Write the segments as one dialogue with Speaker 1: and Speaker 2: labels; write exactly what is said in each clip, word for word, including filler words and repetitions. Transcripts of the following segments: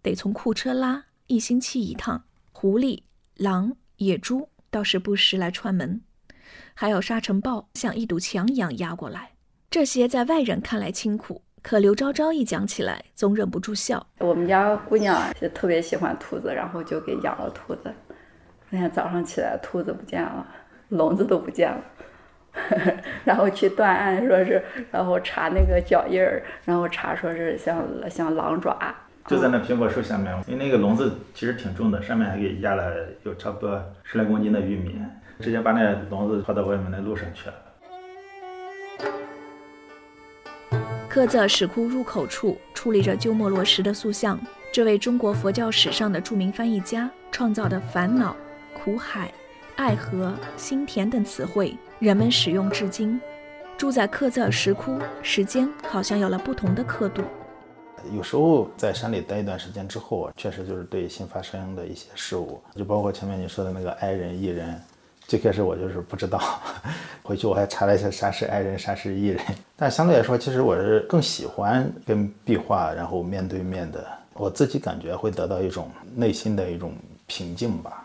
Speaker 1: 得从库车拉，一星期一趟，狐狸、狼、野猪倒是不时来串门，还有沙尘暴像一堵墙一样压过来。这些在外人看来清苦，可刘昭昭一讲起来总忍不住笑。
Speaker 2: 我们家姑娘是特别喜欢兔子，然后就给养了兔子。那天早上起来，兔子不见了，笼子都不见了。然后去断案，说是，然后查那个脚印儿，然后查说是像像狼爪，
Speaker 3: 就在那苹果树下面，因为那个笼子其实挺重的，上面还给压了有差不多十来公斤的玉米，直接把那笼子抛到外面的路上去了。
Speaker 1: 刻在石窟入口处矗立着鸠摩罗什的塑像，这位中国佛教史上的著名翻译家创造的烦恼、苦海、爱河、心田等词汇，人们使用至今。住在刻在石窟，时间好像有了不同的刻度。
Speaker 4: 有时候在山里待一段时间之后，确实就是对新发生的一些事物，就包括前面你说的那个哀人、艺人，最开始我就是不知道，回去我还查了一下啥是哀人，啥是艺人。但相对来说，其实我是更喜欢跟壁画然后面对面的，我自己感觉会得到一种内心的一种平静吧。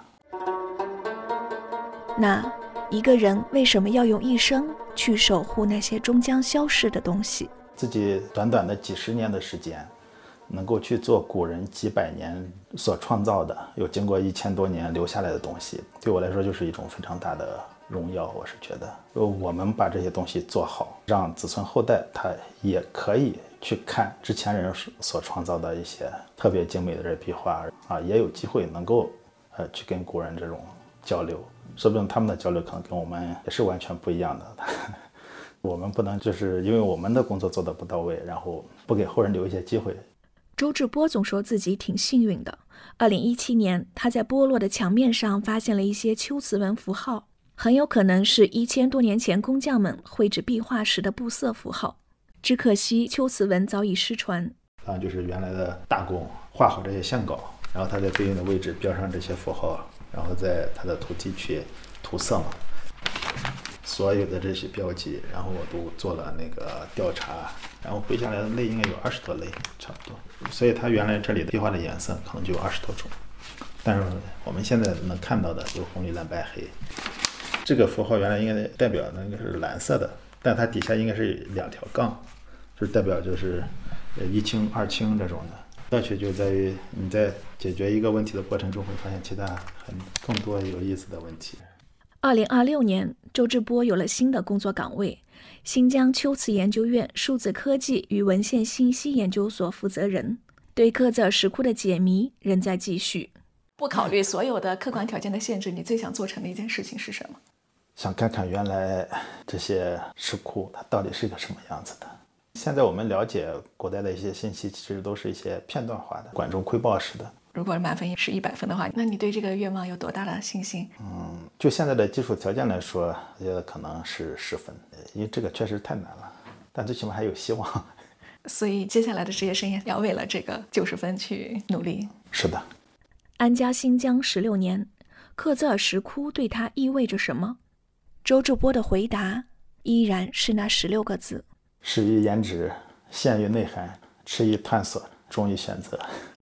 Speaker 1: 那一个人为什么要用一生去守护那些终将消逝的东西？
Speaker 4: 自己短短的几十年的时间，能够去做古人几百年所创造的，有经过一千多年留下来的东西，对我来说就是一种非常大的荣耀。我是觉得我们把这些东西做好，让子孙后代他也可以去看之前人所创造的一些特别精美的这壁画啊，也有机会能够呃去跟古人这种交流，说不定他们的交流可能跟我们也是完全不一样的。我们不能就是因为我们的工作做得不到位，然后不给后人留一些机会。
Speaker 1: 周志波总说自己挺幸运的。二零一七年，他在剥落的墙面上发现了一些秋瓷文符号，很有可能是一千多年前工匠们绘制壁画时的布色符号。只可惜秋瓷文早已失传。
Speaker 4: 啊，就是原来的大工画好这些线稿，然后他在对应的位置标上这些符号，然后在他的图地去涂色嘛。所有的这些标记，然后我都做了那个调查，然后绘下来的类应该有二十多类，差不多。所以它原来这里的壁画的颜色可能就有二十多种，但是我们现在能看到的有红、绿、蓝、白、黑。这个符号原来应该代表那个是蓝色的，但它底下应该是两条杠，就是代表就是一清、二清这种的。乐趣就在于你在解决一个问题的过程中，会发现其他很更多有意思的问题。
Speaker 1: 二零二六年，周志波有了新的工作岗位，新疆秋瓷研究院数字科技与文献信息研究所负责人。对刻在石窟的解谜仍在继续。不考虑所有的客观条件的限制，你最想做成的一件事情是什么？
Speaker 4: 想看看原来这些石窟它到底是个什么样子的。现在我们了解古代的一些信息，其实都是一些片段化的、管中窥豹式的。
Speaker 1: 如果满分是一百分的话，那你对这个愿望有多大的信心？
Speaker 4: 嗯，就现在的技术条件来说，我觉得可能是十分，因为这个确实太难了，但最起码还有希望。
Speaker 1: 所以接下来的职业生涯要为了这个九十分去努力。
Speaker 4: 是的。
Speaker 1: 安家新疆十六年，刻在石窟对他意味着什么？周志波的回答依然是那十六个字：
Speaker 4: 始于颜值，陷于内涵，迟于探索，终于选择。